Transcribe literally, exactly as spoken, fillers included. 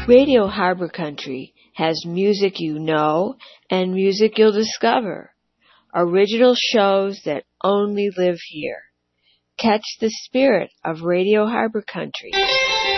Radio Harbor Country has music you know and music you'll discover. Original shows that only live here. Catch the spirit of Radio Harbor Country.